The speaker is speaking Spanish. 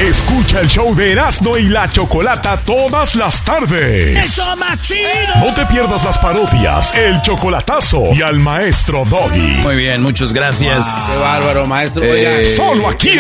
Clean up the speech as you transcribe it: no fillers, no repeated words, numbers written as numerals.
Escucha el show de Erasmo y la Chocolata todas las tardes. ¡Eso, más chido! No te pierdas las parodias, el chocolatazo y al maestro Doggy. Muy bien, muchas gracias. Qué bárbaro, maestro. Oiga. Solo aquí